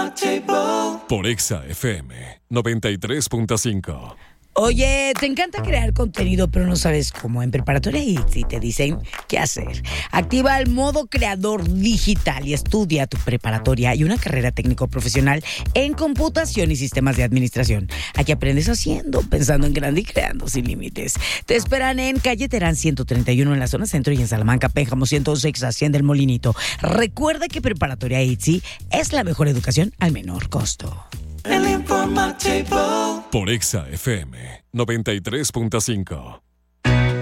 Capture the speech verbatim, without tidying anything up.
Por Exa F M noventa y tres punto cinco. Oye, te encanta crear contenido, pero no sabes cómo. En Preparatoria ITZY te dicen qué hacer. Activa el modo creador digital y estudia tu preparatoria y una carrera técnico-profesional en computación y sistemas de administración. Aquí aprendes haciendo, pensando en grande y creando sin límites. Te esperan en Calle Terán ciento treinta y uno en la zona centro y en Salamanca, Pénjamo ciento once, Hacienda El Molinito. Recuerda que Preparatoria ITZY es la mejor educación al menor costo. Por Exa F M noventa y tres punto cinco.